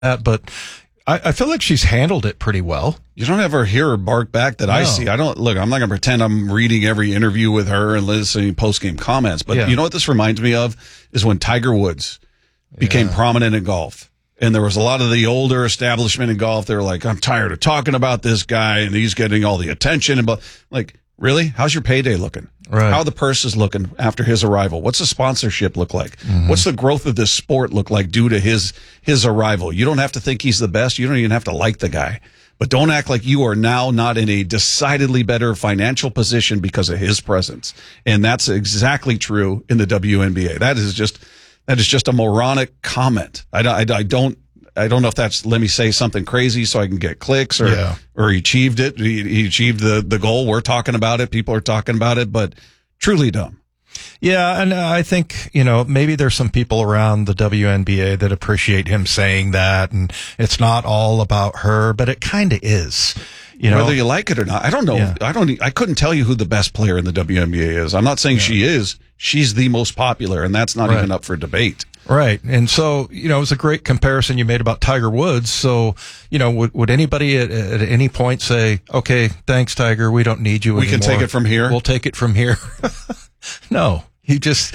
but I feel like she's handled it pretty well. You don't ever hear her bark back that I see. I'm not going to pretend I'm reading every interview with her and listening to post-game comments. But you know what this reminds me of is when Tiger Woods became prominent in golf. And there was a lot of the older establishment in golf. They were like, I'm tired of talking about this guy and he's getting all the attention. And like, really? How's your payday looking? Right. How are the purses looking after his arrival? What's the sponsorship look like? Mm-hmm. What's the growth of this sport look like due to his arrival? You don't have to think he's the best. You don't even have to like the guy. But don't act like you are now not in a decidedly better financial position because of his presence. And that's exactly true in the WNBA. That is just a moronic comment. I don't know if that's, let me say something crazy so I can get clicks or he achieved it. He achieved the goal. We're talking about it. People are talking about it, but truly dumb. Yeah. And I think, maybe there's some people around the WNBA that appreciate him saying that, and it's not all about her, but it kind of is. Whether you like it or not, I don't know. Yeah. I couldn't tell you who the best player in the WNBA is. I'm not saying she is. She's the most popular, and that's not even up for debate. Right. And so, it was a great comparison you made about Tiger Woods. So, would anybody at any point say, okay, thanks, Tiger, we don't need you anymore. We can take it from here? We'll take it from here. No. You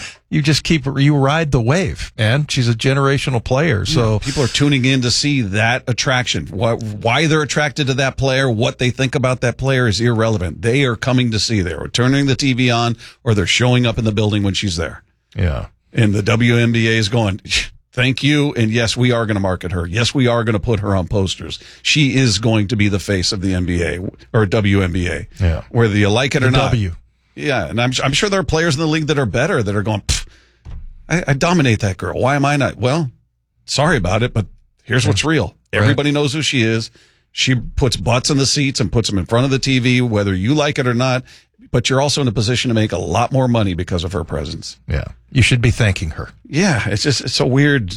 ride the wave, man. She's a generational player. So people are tuning in to see that attraction. Why they're attracted to that player, what they think about that player is irrelevant. They are coming to see. They're turning the TV on or they're showing up in the building when she's there. Yeah. And the WNBA is going, thank you. And yes, we are going to market her. Yes, we are going to put her on posters. She is going to be the face of the NBA or WNBA. Yeah. Whether you like it or not. W. Yeah, and I'm sure there are players in the league that are better that are going, I dominate that girl. Why am I not? Well, sorry about it, but here's what's real. Everybody knows who she is. She puts butts in the seats and puts them in front of the TV, whether you like it or not. But you're also in a position to make a lot more money because of her presence. Yeah, you should be thanking her. Yeah, it's a weird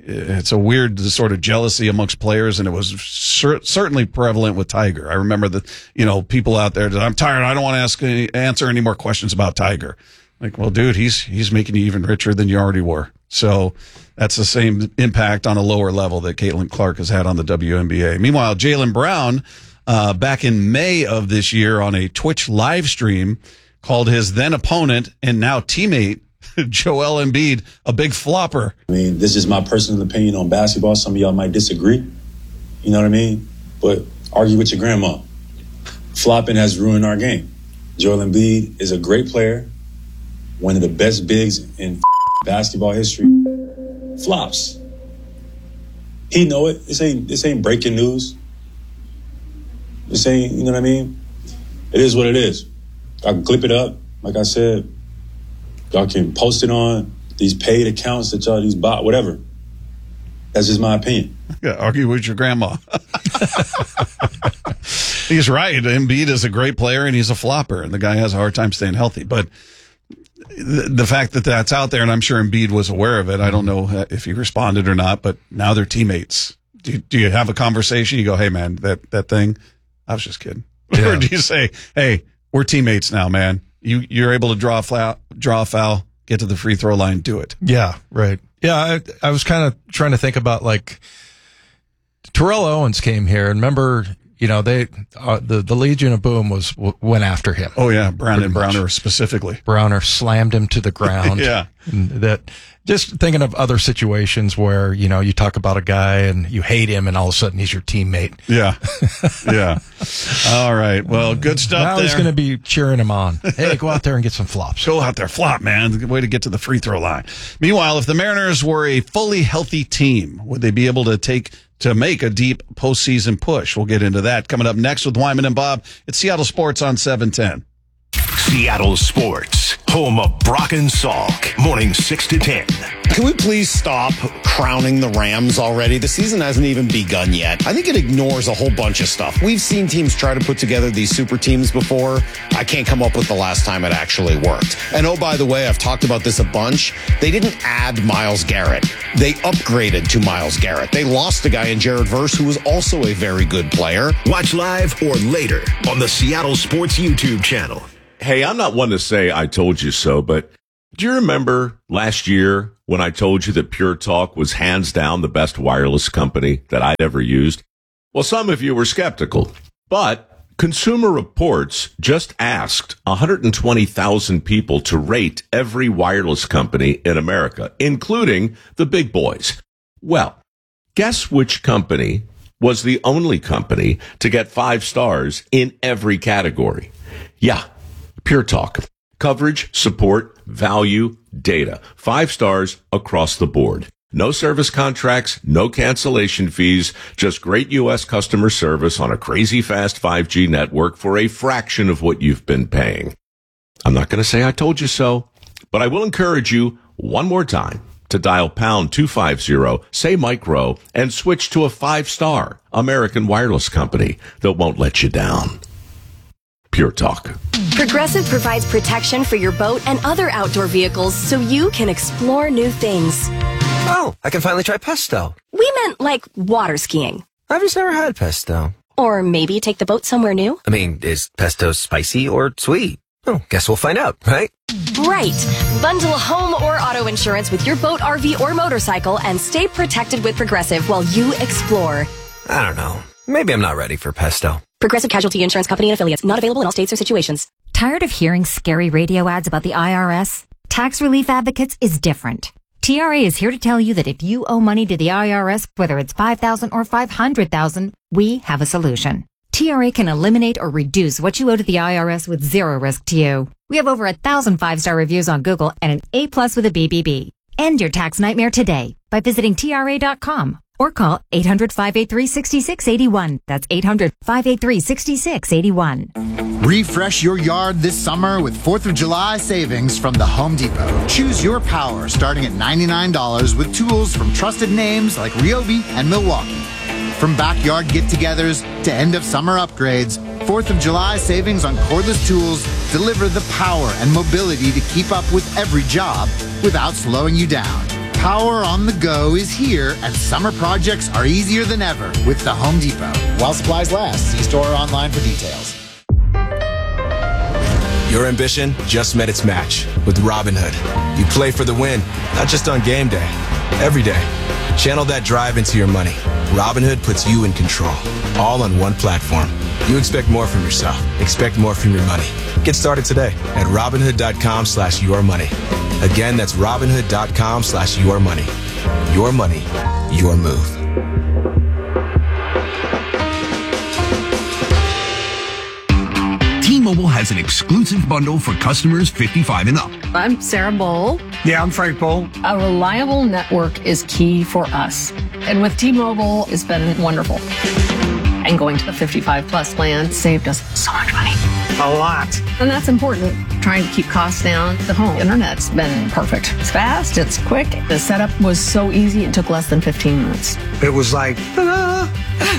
sort of jealousy amongst players, and it was certainly prevalent with Tiger. I remember that, people out there that I'm tired. I don't want to answer any more questions about Tiger. Like, well, dude, he's making you even richer than you already were. So that's the same impact on a lower level that Caitlin Clark has had on the WNBA. Meanwhile, Jaylen Brown, back in May of this year on a Twitch live stream, called his then opponent and now teammate, Joel Embiid, a big flopper. I mean, this is my personal opinion on basketball. Some of y'all might disagree. You know what I mean? But argue with your grandma. Flopping has ruined our game. Joel Embiid is a great player, one of the best bigs in basketball history. Flops. He know it. This ain't breaking news. This ain't, you know what I mean? It is what it is. I can clip it up, like I said. Y'all can post it on these paid accounts that y'all, these bot, whatever. That's just my opinion. Yeah, argue with your grandma. He's right. Embiid is a great player and he's a flopper, and the guy has a hard time staying healthy. But the fact that that's out there, and I'm sure Embiid was aware of it, I don't know if he responded or not, but now they're teammates. Do you have a conversation? You go, hey, man, that thing, I was just kidding. Yeah. Or do you say, hey, we're teammates now, man. You're able to draw a foul, get to the free throw line, do it. Yeah, right. Yeah, I was kind of trying to think about, like, Terrell Owens came here, and remember, the Legion of Boom went after him. Oh yeah, Browner specifically. Browner slammed him to the ground. Yeah. And that, just thinking of other situations where, you talk about a guy and you hate him and all of a sudden he's your teammate. Yeah. Yeah. All right. Well, good stuff now there. He's going to be cheering him on. Hey, go out there and get some flops. Go out there, flop, man. Good way to get to the free throw line. Meanwhile, if the Mariners were a fully healthy team, would they be able to make a deep postseason push? We'll get into that coming up next with Wyman and Bob. It's Seattle Sports on 710. Seattle Sports, home of Brock and Salk, morning 6 to 10. Can we please stop crowning the Rams already? The season hasn't even begun yet. I think it ignores a whole bunch of stuff. We've seen teams try to put together these super teams before. I can't come up with the last time it actually worked. And oh, by the way, I've talked about this a bunch. They didn't add Myles Garrett. They upgraded to Myles Garrett. They lost a guy in Jared Verse who was also a very good player. Watch live or later on the Seattle Sports YouTube channel. Hey, I'm not one to say I told you so, but do you remember last year when I told you that Pure Talk was hands down the best wireless company that I'd ever used? Well, some of you were skeptical, but Consumer Reports just asked 120,000 people to rate every wireless company in America, including the big boys. Well, guess which company was the only company to get 5 stars in every category? Yeah, Pure Talk. Coverage, support, value, data. 5 stars across the board. No service contracts, no cancellation fees, just great U.S. customer service on a crazy fast 5G network for a fraction of what you've been paying. I'm not going to say I told you so, but I will encourage you one more time to dial pound 250, say micro, and switch to a 5-star American wireless company that won't let you down. Pure Talk. Progressive provides protection for your boat and other outdoor vehicles so you can explore new things. Oh, I can finally try pesto. We meant like water skiing. I've just never had pesto. Or maybe take the boat somewhere new. I mean, is pesto spicy or sweet? Oh, guess we'll find out, right? Right. Bundle home or auto insurance with your boat, RV, or motorcycle and stay protected with Progressive while you explore. I don't know. Maybe I'm not ready for pesto. Progressive Casualty Insurance Company and Affiliates. Not available in all states or situations. Tired of hearing scary radio ads about the IRS? Tax Relief Advocates is different. TRA is here to tell you that if you owe money to the IRS, whether it's $5,000 or $500,000, we have a solution. TRA can eliminate or reduce what you owe to the IRS with zero risk to you. We have over 1,000 5-star reviews on Google and an A+ with a BBB. End your tax nightmare today by visiting TRA.com or call 800-583-6681. That's 800-583-6681. Refresh your yard this summer with 4th of July savings from the Home Depot. Choose your power starting at $99 with tools from trusted names like Ryobi and Milwaukee. From backyard get-togethers to end-of-summer upgrades, 4th of July savings on cordless tools deliver the power and mobility to keep up with every job without slowing you down. Power on the go is here, and summer projects are easier than ever with the Home Depot. While supplies last, see store or online for details. Your ambition just met its match with Robinhood. You play for the win, not just on game day, every day. Channel that drive into your money. Robinhood puts you in control, all on one platform. You expect more from yourself. Expect more from your money. Get started today at Robinhood.com/yourmoney. Again, that's Robinhood.com/yourmoney. Your money, your move. T-Mobile has an exclusive bundle for customers 55 and up. I'm Sarah Bowl. Yeah, I'm Frank Bowl. A reliable network is key for us. And with T-Mobile, it's been wonderful. And going to the 55 plus plan saved us so much money. A lot. And that's important. Trying to keep costs down. The home internet's been perfect. It's fast, it's quick. The setup was so easy, it took less than 15 minutes. It was like, ta-da!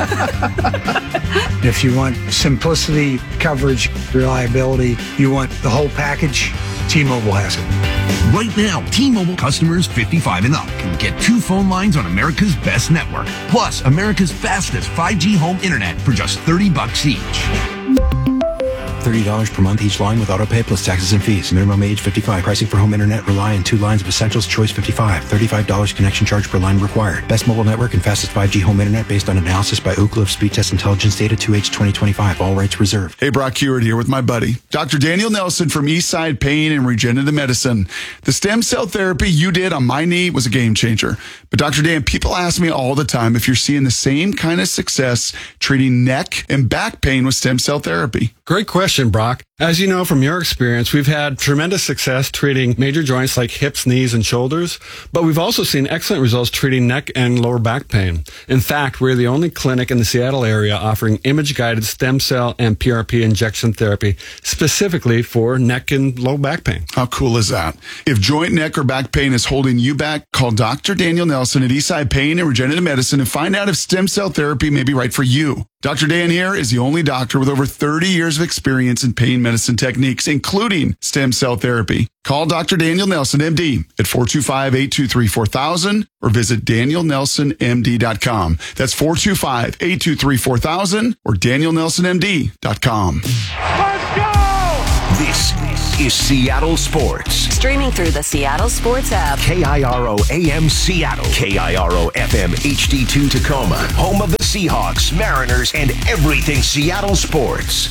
If you want simplicity, coverage, reliability, you want the whole package, T-Mobile has it. Right now, T-Mobile customers 55 and up can get 2 phone lines on America's best network, plus America's fastest 5G home internet for just $30 each. $30 per month each line with autopay plus taxes and fees. Minimum age 55. Pricing for home internet rely on 2 lines of essentials. Choice 55. $35 connection charge per line required. Best mobile network and fastest 5G home internet based on analysis by Ookla of Speed Test Intelligence data 2H 2025. All rights reserved. Hey, Brock Hewitt here with my buddy, Dr. Daniel Nelson from Eastside Pain and Regenerative Medicine. The stem cell therapy you did on my knee was a game changer. But Dr. Dan, people ask me all the time if you're seeing the same kind of success treating neck and back pain with stem cell therapy. Great question, Brock. As you know from your experience, we've had tremendous success treating major joints like hips, knees, and shoulders, but we've also seen excellent results treating neck and lower back pain. In fact, we're the only clinic in the Seattle area offering image-guided stem cell and PRP injection therapy specifically for neck and low back pain. How cool is that? If joint, neck, or back pain is holding you back, call Dr. Daniel Nelson at Eastside Pain and Regenerative Medicine and find out if stem cell therapy may be right for you. Dr. Dan here is the only doctor with over 30 years of experience in pain medicine techniques, including stem cell therapy. Call Dr. Daniel Nelson, MD, at 425-823-4000 or visit DanielNelsonMD.com. That's 425-823-4000 or DanielNelsonMD.com. Let's go! This is Seattle Sports. Streaming through the Seattle Sports app. KIRO AM Seattle. KIRO FM HD2 Tacoma. Home of the Seahawks, Mariners, and everything Seattle sports.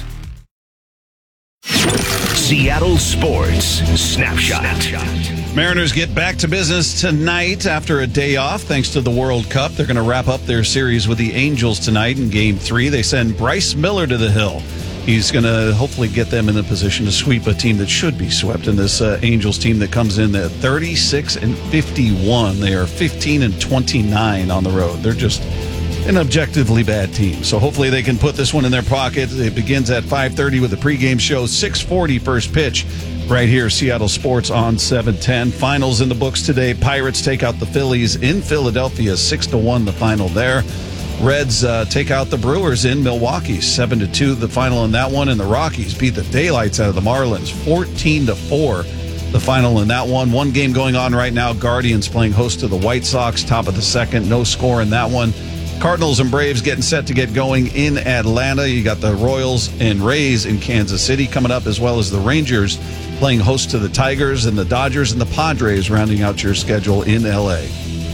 Seattle Sports Snapshot. Mariners get back to business tonight after a day off thanks to the World Cup. They're going to wrap up their series with the Angels tonight in Game 3. They send Bryce Miller to the hill. He's going to hopefully get them in a position to sweep a team that should be swept in this Angels team that comes in at 36-51. They are 15-29 on the road. They're just an objectively bad team. So hopefully they can put this one in their pocket. It begins at 5:30 with the pregame show. 6:40 first pitch right here, Seattle Sports on 710. Finals in the books today. Pirates take out the Phillies in Philadelphia, 6-1 the final there. Reds take out the Brewers in Milwaukee, 7-2 the final in that one. And the Rockies beat the daylights out of the Marlins, 14-4 the final in that one. One game going on right now. Guardians playing host to the White Sox, top of the second. No score in that one. Cardinals and Braves getting set to get going in Atlanta. You got the Royals and Rays in Kansas City coming up, as well as the Rangers playing host to the Tigers, and the Dodgers and the Padres rounding out your schedule in L.A.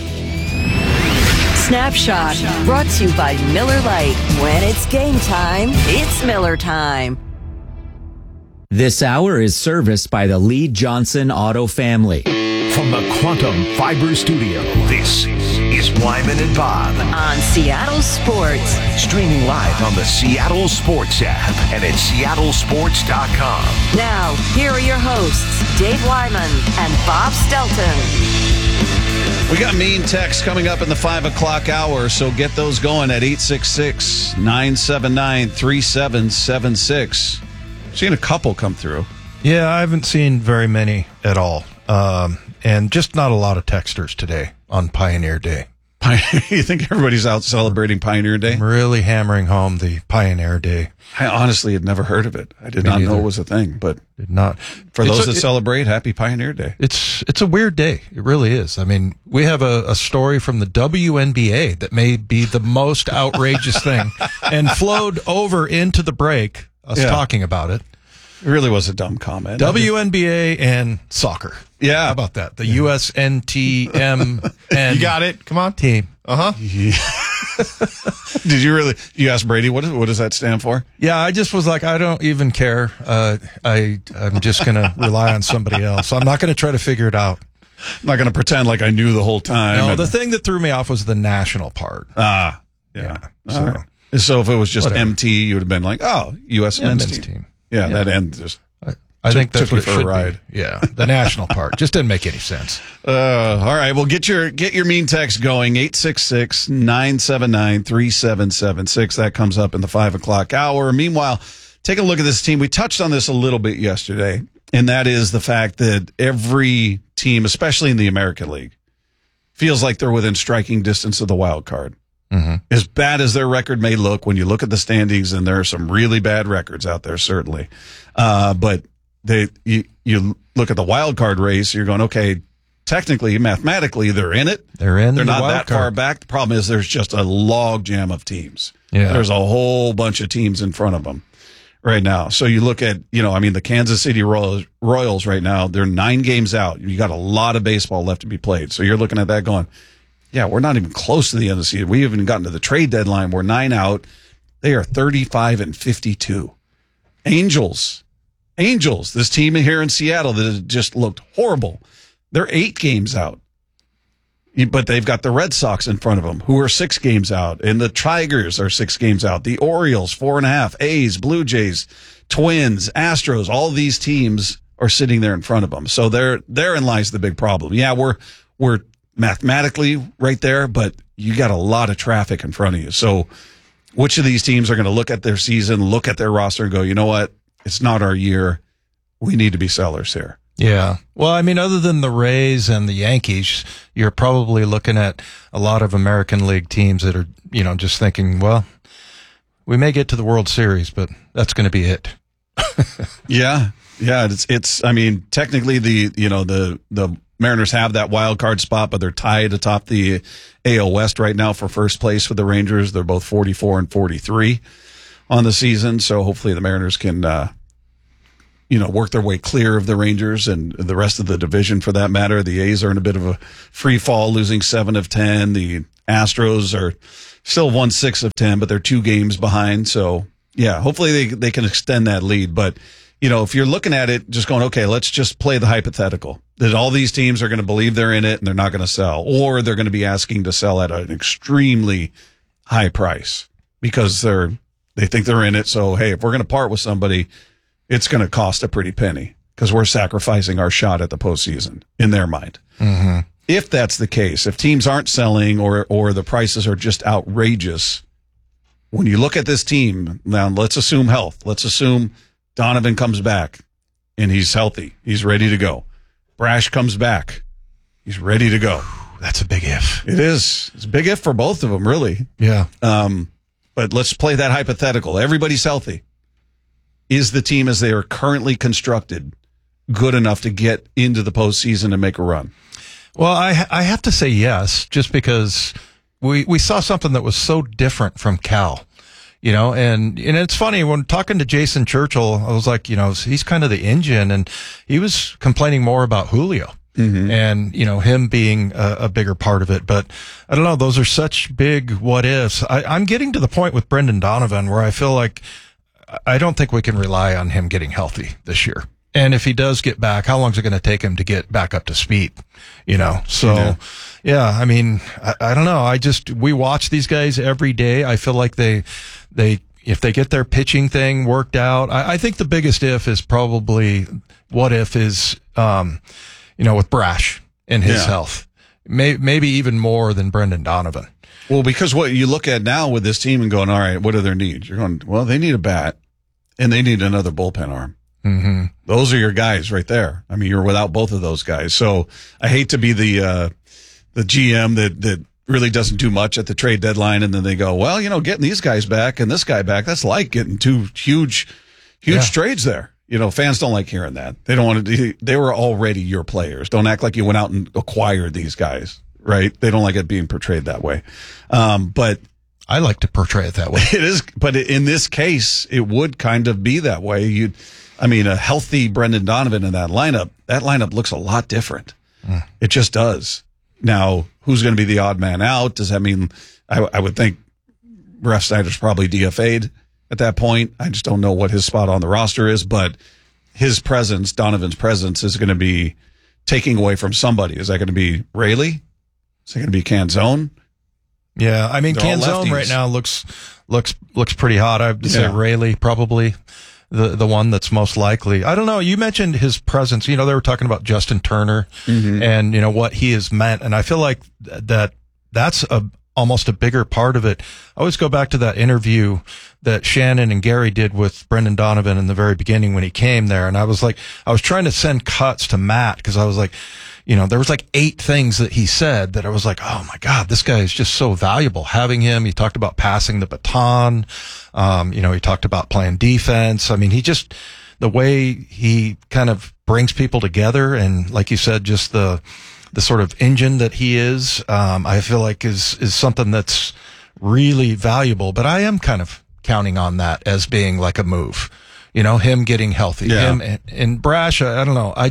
Snapshot, brought to you by Miller Lite. When it's game time, it's Miller time. This hour is serviced by the Lee Johnson Auto family. From the Quantum Fiber Studio, this is Wyman and Bob. On Seattle Sports. Streaming live on the Seattle Sports app and at seattlesports.com. Now, here are your hosts, Dave Wyman and Bob Stelton. We got mean texts coming up in the 5 o'clock hour, so get those going at 866-979-3776. Seen a couple come through. Yeah, I haven't seen very many at all. And just not a lot of texters today on Pioneer Day. You think everybody's out celebrating Pioneer Day? I'm really hammering home the Pioneer Day. I honestly had never heard of it. I did not know it was a thing, but did not. For those that celebrate, happy Pioneer Day. It's a weird day. It really is. I mean, we have a story from the WNBA that may be the most outrageous thing, and flowed over into the break, talking about it. It really was a dumb comment. WNBA and soccer. Yeah. How about that? The USNTM. You got it. Come on. Team. Uh-huh. Yeah. Did you really? You asked Brady, what does that stand for? Yeah, I just was like, I don't even care. I'm just going to rely on somebody else. I'm not going to try to figure it out. I'm not going to pretend like I knew the whole time. No, the thing that threw me off was the national part. Yeah. So if it was just MT, you would have been like, oh, US men's team. Yeah, that end just. I think that's what it should ride. be. Yeah, the national part just didn't make any sense. All right, well, get your mean text going. 866-979-3776. That comes up in the 5 o'clock hour. Meanwhile, take a look at this team. We touched on this a little bit yesterday, and that is the fact that every team, especially in the American League, feels like they're within striking distance of the wild card. Mm-hmm. As bad as their record may look when you look at the standings, and there are some really bad records out there, certainly. But you look at the wild card race, you're going, okay, technically, mathematically, they're in it. They're not that far back. The problem is there's just a log jam of teams. Yeah. There's a whole bunch of teams in front of them right now. So you look at, the Kansas City Royals right now, they're 9 games out. You got a lot of baseball left to be played. So you're looking at that going, yeah, we're not even close to the end of the season. We haven't gotten to the trade deadline. We're 9 out. They are 35-52. Angels, this team here in Seattle that has just looked horrible. They're 8 games out. But they've got the Red Sox in front of them, who are 6 games out. And the Tigers are 6 games out. The Orioles, 4.5. A's, Blue Jays, Twins, Astros, all these teams are sitting there in front of them. So therein lies the big problem. Yeah, we're mathematically right there, but you got a lot of traffic in front of you. So which of these teams are going to look at their season, look at their roster, and go, you know what? It's not our year. We need to be sellers here. Yeah. Well, I mean, other than the Rays and the Yankees, you're probably looking at a lot of American League teams that are, just thinking, well, we may get to the World Series, but that's going to be it. Yeah. It's, I mean, technically the Mariners have that wild card spot, but they're tied atop the AL West right now for first place with the Rangers. They're both 44 and 43 on the season. So hopefully the Mariners can, work their way clear of the Rangers and the rest of the division for that matter. The A's are in a bit of a free fall, losing 7 of 10. The Astros are still 1-6 of 10, but they're 2 games behind. So, yeah, hopefully they can extend that lead. But, if you're looking at it, just going, okay, let's just play the hypothetical that all these teams are going to believe they're in it and they're not going to sell, or they're going to be asking to sell at an extremely high price because they think they're in it. So, hey, if we're going to part with somebody, it's going to cost a pretty penny because we're sacrificing our shot at the postseason in their mind. Mm-hmm. If that's the case, if teams aren't selling or the prices are just outrageous, when you look at this team, now let's assume health. Let's assume Donovan comes back and he's healthy. He's ready to go. Brash comes back. He's ready to go. That's a big if. It is. It's a big if for both of them, really. Yeah. But let's play that hypothetical. Everybody's healthy. Is the team as they are currently constructed good enough to get into the postseason and make a run? Well, I have to say yes, just because we saw something that was so different from Cal, and it's funny when talking to Jason Churchill, I was like, he's kind of the engine, and he was complaining more about Julio. Mm-hmm. And, him being a bigger part of it. But I don't know, those are such big what ifs. I'm getting to the point with Brendan Donovan where I feel like I don't think we can rely on him getting healthy this year. And if he does get back, how long is it going to take him to get back up to speed? So yeah, I mean, I don't know. We watch these guys every day. I feel like they, if they get their pitching thing worked out, I think the biggest if is probably what if is, with Brash and his health, maybe even more than Brendan Donovan. Well, because what you look at now with this team and going, all right, what are their needs? You're going, well, they need a bat and they need another bullpen arm. Mm-hmm. Those are your guys right there. I mean, you're without both of those guys. So I hate to be the GM that really doesn't do much at the trade deadline. And then they go, well, getting these guys back and this guy back, that's like getting 2 huge trades there. Fans don't like hearing that. They don't want to. They were already your players. Don't act like you went out and acquired these guys, right? They don't like it being portrayed that way. But I like to portray it that way. It is, but in this case, it would kind of be that way. A healthy Brendan Donovan in that lineup looks a lot different. It just does. Now, who's going to be the odd man out? Does that mean I would think Ref Snyder's probably DFA'd at that point? I just don't know what his spot on the roster is, but his presence, Donovan's presence, is going to be taking away from somebody. Is that going to be Rayleigh? Is it going to be Canzone? Yeah, I mean, Canzone right now looks pretty hot. I would say Rayleigh probably the one that's most likely. I don't know. You mentioned his presence. They were talking about Justin Turner and what he has meant, and I feel like that's almost a bigger part of it. I always go back to that interview that Shannon and Gary did with Brendan Donovan in the very beginning when he came there, and I was trying to send cuts to Matt because I was like, there was 8 things that he said that I was like, oh my God, this guy is just so valuable. Having him, he talked about passing the baton. He talked about playing defense. I mean, the way he kind of brings people together, and like you said, just the sort of engine that he is, I feel like is something that's really valuable. But I am kind of counting on that as being like a move, him getting healthy. Yeah. Him and Brash, I don't know.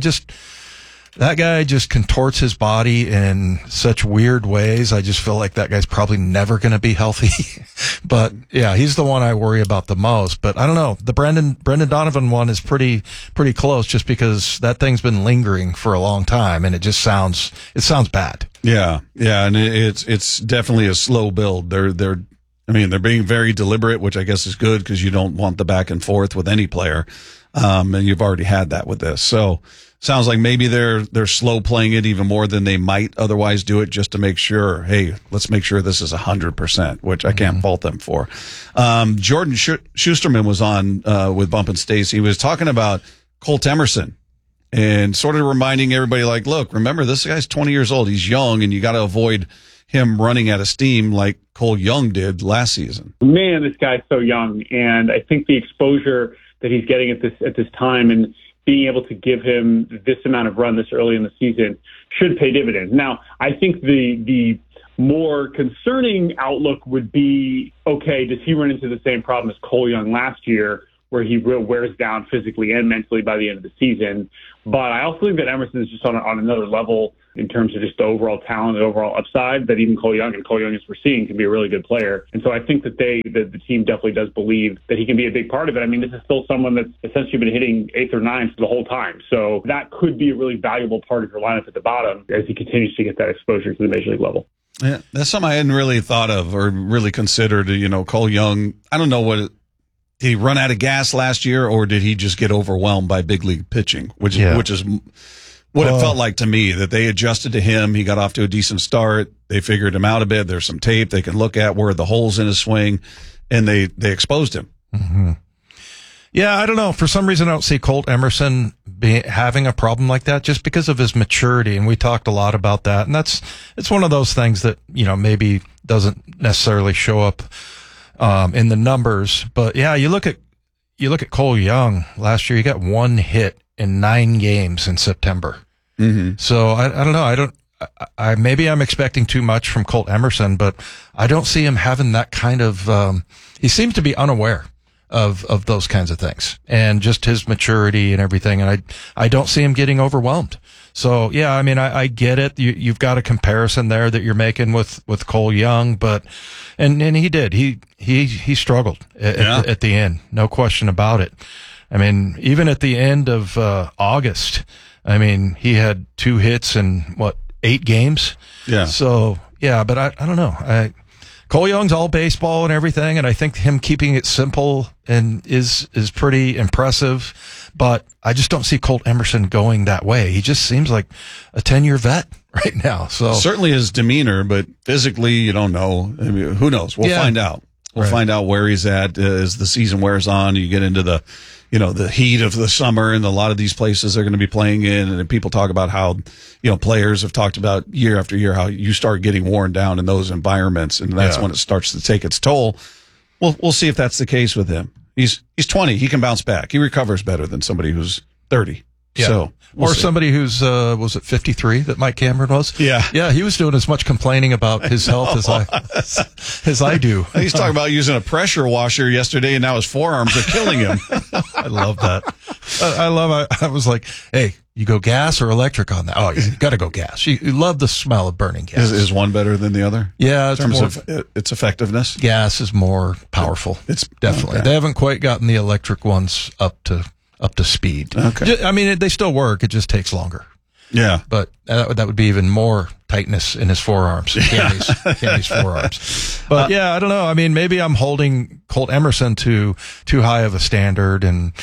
That guy just contorts his body in such weird ways. I just feel like that guy's probably never going to be healthy. But yeah, he's the one I worry about the most. But I don't know. The Brendan Donovan one is pretty close just because that thing's been lingering for a long time and it sounds bad. Yeah. Yeah. And it's definitely a slow build. They're being very deliberate, which I guess is good because you don't want the back and forth with any player. And you've already had that with this. So, sounds like maybe they're slow playing it even more than they might otherwise do it just to make sure, hey, let's make sure this is 100%, which I can't fault them for. Jordan Schusterman was on with Bump and Stacy. He was talking about Colt Emerson and sort of reminding everybody like, look, remember, this guy's 20 years old. He's young, and you got to avoid him running out of steam like Cole Young did last season. Man, this guy's so young, and I think the exposure that he's getting at this time and being able to give him this amount of run this early in the season should pay dividends. Now, I think the more concerning outlook would be, okay, does he run into the same problem as Cole Young last year, where he wears down physically and mentally by the end of the season. But I also think that Emerson is just on another level in terms of just the overall talent and overall upside that even Cole Young, as we're seeing, can be a really good player. And so I think that the team definitely does believe that he can be a big part of it. I mean, this is still someone that's essentially been hitting 8th or 9th the whole time. So that could be a really valuable part of your lineup at the bottom as he continues to get that exposure to the major league level. Yeah, that's something I hadn't really thought of or really considered. Cole Young, I don't know did he run out of gas last year, or did he just get overwhelmed by big league pitching, which is what it felt like to me, that they adjusted to him. He got off to a decent start. They figured him out a bit. There's some tape they can look at where the holes in his swing, and they exposed him. Mm-hmm. Yeah, I don't know. For some reason, I don't see Colt Emerson having a problem like that just because of his maturity. And we talked a lot about that. And it's one of those things that, maybe doesn't necessarily show up in the numbers. But yeah, you look at Cole Young last year, he got 1 hit in 9 games in September. Mm-hmm. So I don't know. Maybe I'm expecting too much from Colt Emerson, but I don't see him having that kind of, he seems to be unaware of those kinds of things and just his maturity and everything. And I don't see him getting overwhelmed. So yeah, I mean, I get it. You've got a comparison there that you're making with Cole Young, but, and he did, he struggled at the end. No question about it. I mean, even at the end of, August, I mean, he had 2 hits in 8 games. Yeah. So yeah, but I don't know. Cole Young's all baseball and everything, and I think him keeping it simple and is pretty impressive. But I just don't see Colt Emerson going that way. He just seems like a 10-year vet right now. So certainly his demeanor, but physically, you don't know. I mean, who knows? We'll find out. We'll find out where he's at as the season wears on. You get into the heat of the summer, and a lot of these places are going to be playing in. And people talk about how, players have talked about year after year how you start getting worn down in those environments, and that's when it starts to take its toll. We'll see if that's the case with him. He's 20. He can bounce back. He recovers better than somebody who's 30. Yeah. So somebody who's was it 53 that Mike Cameron was? Yeah, he was doing as much complaining about his health as I do. He's talking about using a pressure washer yesterday, and now his forearms are killing him. I love that. I was like, hey, you go gas or electric on that? Oh, you got to go gas. You love the smell of burning gas. Is one better than the other? Yeah, in terms of its effectiveness. Gas is more powerful. It's definitely. Okay. They haven't quite gotten the electric ones up to speed. Okay. I mean, they still work. It just takes longer. Yeah. But that would be even more tightness in his forearms, Candy's forearms. But yeah, I don't know. I mean, maybe I'm holding Colt Emerson to too high of a standard, and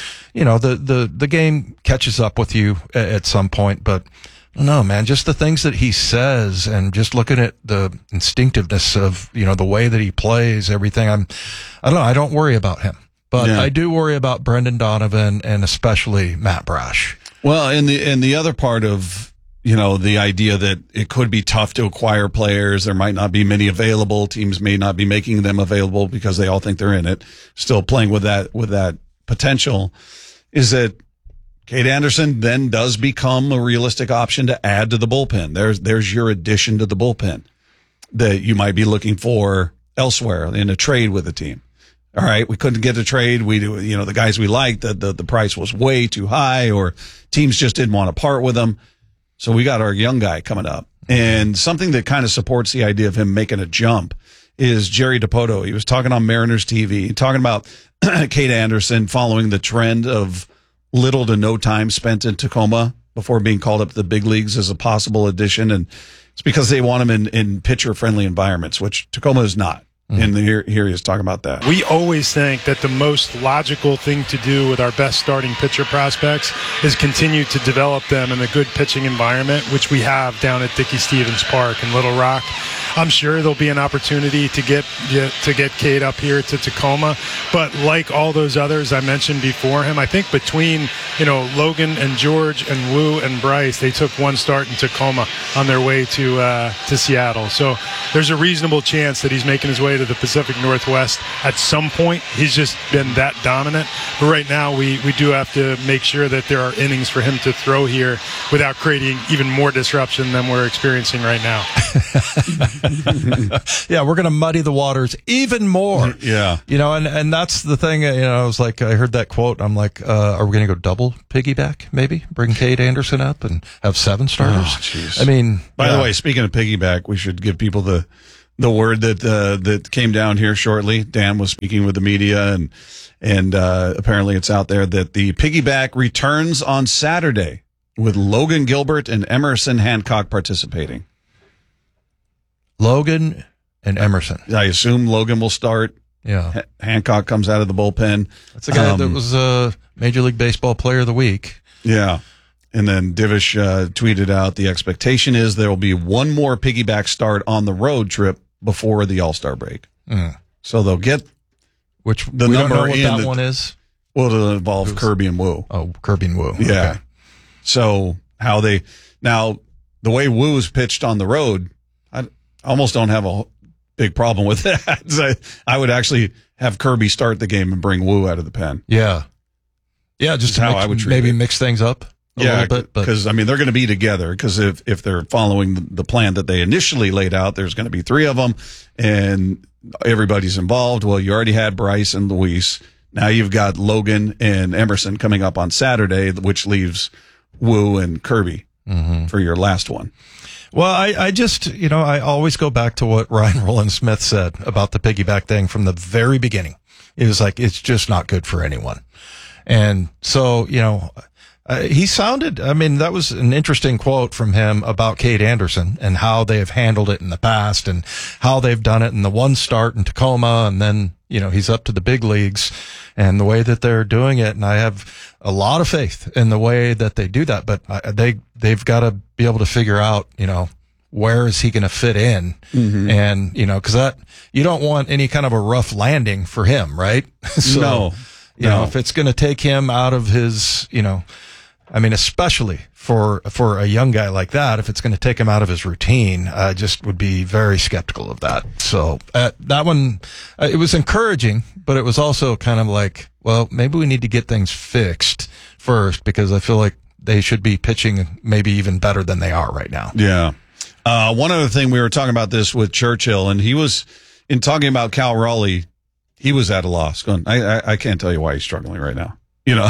the game catches up with you at some point. But I don't know, man, just the things that he says and just looking at the instinctiveness of, the way that he plays, everything. I don't know. I don't worry about him. But I do worry about Brendan Donovan and especially Matt Brash. Well, and the other part of, the idea that it could be tough to acquire players, there might not be many available, teams may not be making them available because they all think they're in it, still playing with that potential, is that Cade Anderson then does become a realistic option to add to the bullpen. There's your addition to the bullpen that you might be looking for elsewhere in a trade with a team. All right, we couldn't get a trade. We do, the guys we liked, the price was way too high, or teams just didn't want to part with them. So we got our young guy coming up. And something that kind of supports the idea of him making a jump is Jerry Dipoto. He was talking on Mariners TV, talking about Cade Anderson following the trend of little to no time spent in Tacoma before being called up to the big leagues as a possible addition. And it's because they want him in pitcher-friendly environments, which Tacoma is not. And here he is talking about that. We always think that the most logical thing to do with our best starting pitcher prospects is continue to develop them in a good pitching environment, which we have down at Dickey Stevens Park in Little Rock. I'm sure there'll be an opportunity to get Cade up here to Tacoma, but like all those others I mentioned before him, I think between Logan and George and Wu and Bryce, they took one start in Tacoma on their way to Seattle. So there's a reasonable chance that he's making his way to to the Pacific Northwest at some point. He's just been that dominant. But right now, we do have to make sure that there are innings for him to throw here without creating even more disruption than we're experiencing right now. Yeah, we're going to muddy the waters even more. Yeah. And that's the thing, I was like, I heard that quote. I'm like, are we going to go double piggyback, maybe? Bring Cade Anderson up and have 7 starters? Oh, jeez. I mean, by the way, speaking of piggyback, we should give people the word that came down here shortly. Dan was speaking with the media, and apparently it's out there that the piggyback returns on Saturday with Logan Gilbert and Emerson Hancock participating. Logan and Emerson. I assume Logan will start. Yeah. Hancock comes out of the bullpen. That's a guy that was a Major League Baseball Player of the Week. Yeah. And then Divish tweeted out the expectation is there will be one more piggyback start on the road trip before the All-Star break. So they'll get which the we number don't know what in that one is. Well, it'll involve Kirby and Wu. Oh, Kirby and Wu. Yeah. Okay. So now the way Wu's pitched on the road, I almost don't have a big problem with that. I would actually have Kirby start the game and bring Wu out of the pen. Yeah. Yeah, just to how I would treat maybe it. mix things up a little bit. Because, they're going to be together. Because if they're following the plan that they initially laid out, there's going to be 3 of them, and everybody's involved. Well, you already had Bryce and Luis. Now you've got Logan and Emerson coming up on Saturday, which leaves Wu and Kirby for your last one. Well, I just, I always go back to what Ryan Roland Smith said about the piggyback thing from the very beginning. It was like, it's just not good for anyone. And so, he sounded, that was an interesting quote from him about Cade Anderson and how they have handled it in the past and how they've done it in the one start in Tacoma. And then, he's up to the big leagues and the way that they're doing it. And I have a lot of faith in the way that they do that, but they've got to be able to figure out, where is he going to fit in? And, cause you don't want any kind of a rough landing for him, right? So, No. If it's going to take him out of his, especially for a young guy like that, if it's going to take him out of his routine, I just would be very skeptical of that. So that one, it was encouraging, but it was also kind of like, well, maybe we need to get things fixed first because I feel like they should be pitching maybe even better than they are right now. Yeah. One other thing, we were talking about this with Churchill, and he was, in talking about Cal Raleigh, he was at a loss going, I can't tell you why he's struggling right now.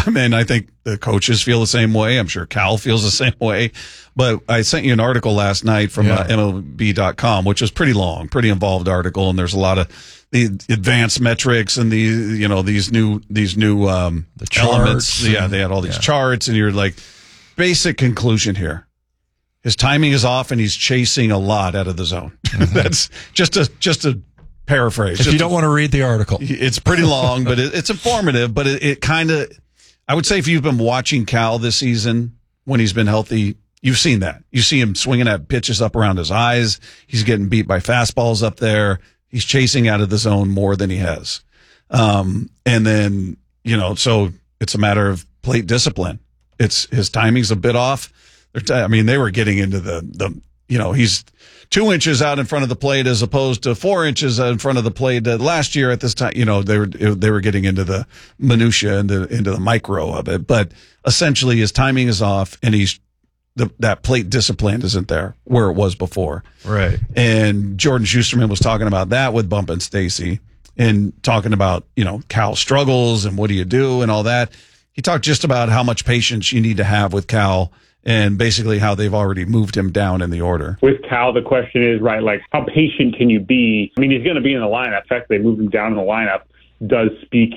I think the coaches feel the same way. I'm sure Cal feels the same way. But I sent you an article last night from MLB.com, which was pretty long, pretty involved article. And there's a lot of the advanced metrics and these new the elements. Yeah, they had all these charts, and you're like, basic conclusion here. His timing is off and he's chasing a lot out of the zone. That's just a paraphrase. If you don't want to read the article, it's pretty long, but it's informative. But it kind of, I would say, if you've been watching Cal this season when he's been healthy, you've seen that. You see him swinging at pitches up around his eyes. He's getting beat by fastballs up there. He's chasing out of the zone more than he has. And then, so it's a matter of plate discipline. His timing's a bit off. They were getting into he's 2 inches out in front of the plate as opposed to 4 inches in front of the plate last year at this time. They were getting into the minutia and into the micro of it. But essentially, his timing is off, and that plate discipline isn't there where it was before. Right. And Jordan Schusterman was talking about that with Bump and Stacy, and talking about Cal struggles and what do you do and all that. He talked just about how much patience you need to have with Cal, and basically how they've already moved him down in the order. With Cal, the question is, right, like, how patient can you be? He's going to be in the lineup. The fact they moved him down in the lineup does speak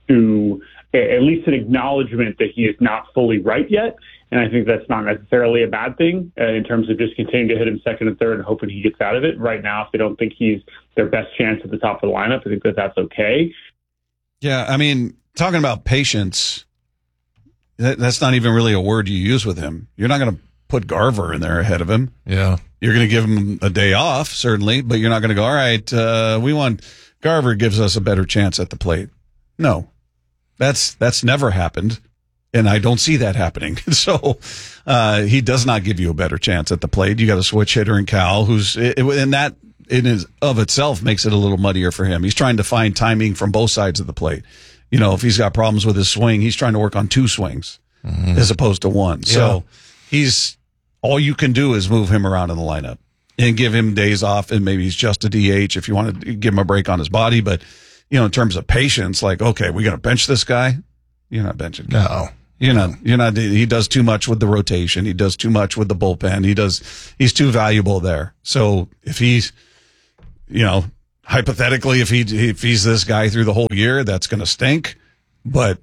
to at least an acknowledgement that he is not fully right yet. And I think that's not necessarily a bad thing in terms of just continuing to hit him second and third and hoping he gets out of it. Right now, if they don't think he's their best chance at the top of the lineup, I think that's okay. Yeah, talking about patience, that's not even really a word you use with him. You're not going to put Garver in there ahead of him. Yeah. You're going to give him a day off, certainly, but you're not going to go, all right, we want Garver gives us a better chance at the plate. No, that's never happened, and I don't see that happening. So he does not give you a better chance at the plate. You got a switch hitter in Cal, who's in that of itself makes it a little muddier for him. He's trying to find timing from both sides of the plate. You know, if he's got problems with his swing, he's trying to work on 2 swings as opposed to 1. So all you can do is move him around in the lineup and give him days off, and maybe he's just a DH if you want to give him a break on his body. But, you know, in terms of patience, like, okay, we got to bench this guy. You're not benching him. No. You're not, he does too much with the rotation. He does too much with the bullpen. He's too valuable there. So if he's, you know, hypothetically, if he's this guy through the whole year, that's going to stink. But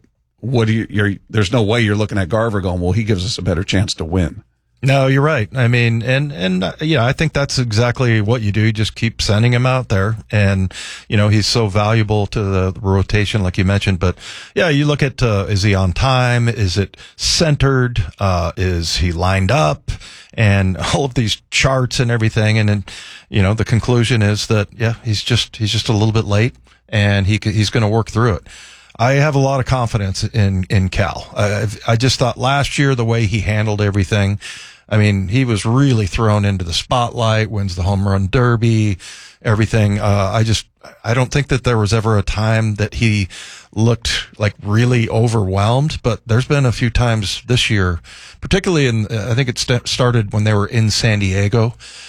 there's no way you're looking at Garver going, well, he gives us a better chance to win. No, you're right. I mean, and yeah, I think that's exactly what you do. You just keep sending him out there, and you know, he's so valuable to the rotation, like you mentioned. But yeah, you look at is he on time? Is it centered? Is he lined up? And all of these charts and everything, and then you know, the conclusion is that he's just a little bit late, and he's going to work through it. I have a lot of confidence in Cal. I just thought last year the way he handled everything. I mean, he was really thrown into the spotlight, wins the home run derby, everything. I don't think that there was ever a time that he looked like really overwhelmed, but there's been a few times this year, particularly I think it started when they were in San Diego.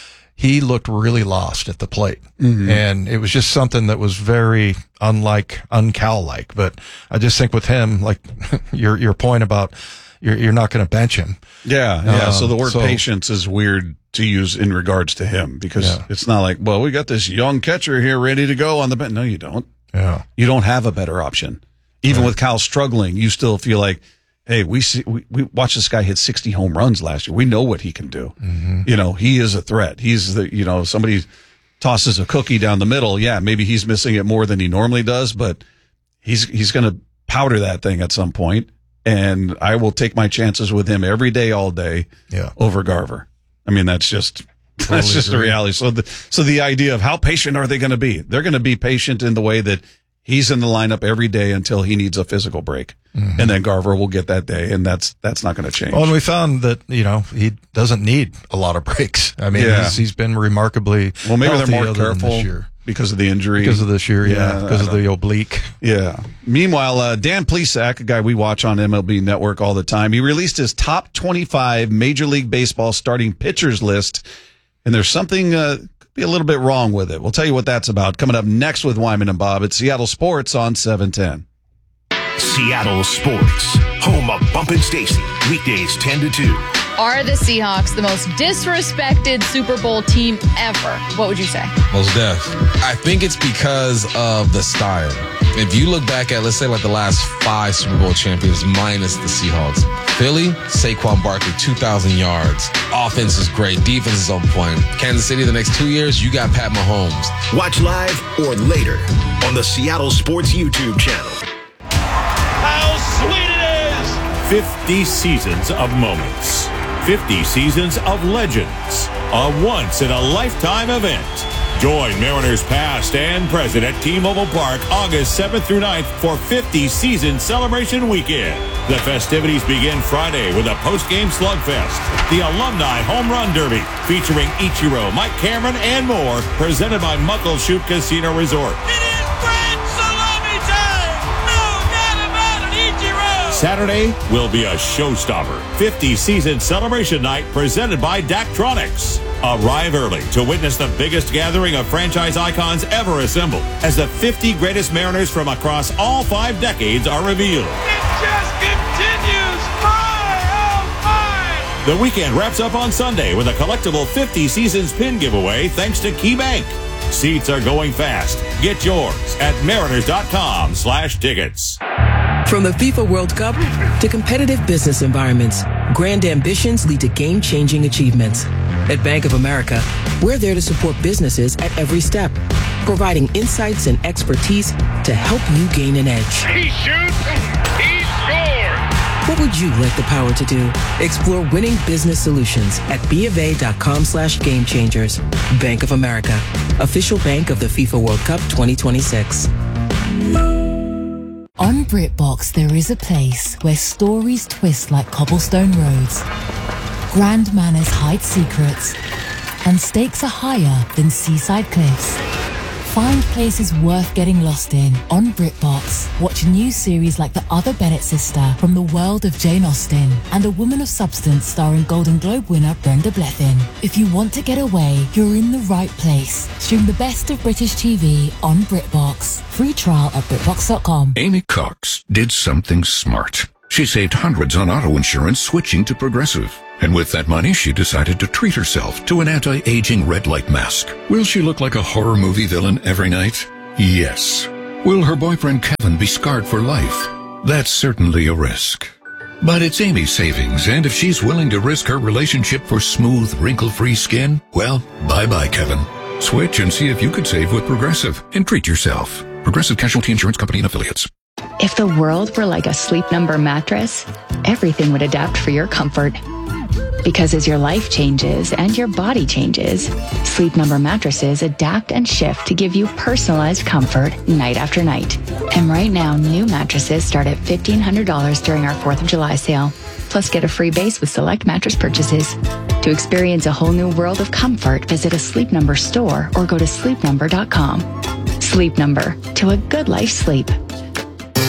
He looked really lost at the plate. Mm-hmm. And it was just something that was very un-Cal-like. But I just think with him, like your point about you're not going to bench him. Yeah. So the word patience is weird to use in regards to him, because it's not like, well, we got this young catcher here ready to go on the bench. No, you don't. Yeah. You don't have a better option. Even with Cal struggling, you still feel like, hey, we watched this guy hit 60 home runs last year. We know what he can do. Mm-hmm. You know, he is a threat. He's somebody tosses a cookie down the middle. Yeah, maybe he's missing it more than he normally does, but he's going to powder that thing at some point. And I will take my chances with him every day, all day over Garver. I mean, that's just the reality. So the idea of how patient are they going to be? They're going to be patient in the way that he's in the lineup every day until he needs a physical break. Mm-hmm. And then Garver will get that day, and that's not going to change. Well, and we found that, you know, he doesn't need a lot of breaks. I mean, he's been remarkably maybe they're more careful this year because of the injury. Because of this year, because of the oblique. Yeah. Meanwhile, Dan Plesac, a guy we watch on MLB Network all the time, he released his top 25 Major League Baseball starting pitchers list, and there's something be a little bit wrong with it. We'll tell you what that's about coming up next with Wyman and Bob at Seattle Sports on 710. Seattle Sports, home of Bump and Stacy, weekdays 10 to 2. Are the Seahawks the most disrespected Super Bowl team ever? What would you say? Most def. I think it's because of the style. If you look back at, let's say, like the last 5 Super Bowl champions minus the Seahawks, Philly, Saquon Barkley, 2,000 yards. Offense is great. Defense is on point. Kansas City, the next 2 years, you got Pat Mahomes. Watch live or later on the Seattle Sports YouTube channel. How sweet it is! 50 seasons of moments. 50 seasons of legends. A once-in-a-lifetime event. Join Mariners past and present at T-Mobile Park August 7th through 9th for 50 Season Celebration Weekend. The festivities begin Friday with a post-game slugfest, the Alumni Home Run Derby featuring Ichiro, Mike Cameron, and more, presented by Muckleshoot Casino Resort. Saturday will be a showstopper. 50 Season Celebration Night presented by Daktronics. Arrive early to witness the biggest gathering of franchise icons ever assembled as the 50 greatest Mariners from across all 5 decades are revealed. It just continues. The weekend wraps up on Sunday with a collectible 50 Seasons pin giveaway thanks to KeyBank. Seats are going fast. Get yours at mariners.com/tickets. From the FIFA World Cup to competitive business environments, grand ambitions lead to game-changing achievements. At Bank of America, we're there to support businesses at every step, providing insights and expertise to help you gain an edge. He shoots, he scores! What would you like the power to do? Explore winning business solutions at BofA.com/gamechangers. Bank of America, official bank of the FIFA World Cup 2026. On BritBox, there is a place where stories twist like cobblestone roads. Grand manners hide secrets, and stakes are higher than seaside cliffs. Find places worth getting lost in on BritBox. Watch a new series like The Other Bennett Sister from the world of Jane Austen and A Woman of Substance starring Golden Globe winner Brenda Blethyn. If you want to get away, you're in the right place. Stream the best of British TV on BritBox. Free trial at BritBox.com. Amy Cox did something smart. She saved hundreds on auto insurance switching to Progressive. And with that money, she decided to treat herself to an anti-aging red light mask. Will she look like a horror movie villain every night? Yes. Will her boyfriend Kevin be scarred for life? That's certainly a risk. But it's Amy's savings, and if she's willing to risk her relationship for smooth, wrinkle-free skin, well, bye-bye, Kevin. Switch and see if you could save with Progressive and treat yourself. Progressive Casualty Insurance Company and Affiliates. If the world were like a Sleep Number mattress, everything would adapt for your comfort. Because as your life changes and your body changes, Sleep Number mattresses adapt and shift to give you personalized comfort night after night. And right now, new mattresses start at $1,500 during our 4th of July sale. Plus, get a free base with select mattress purchases. To experience a whole new world of comfort, visit a Sleep Number store or go to sleepnumber.com. Sleep Number, to a good life sleep.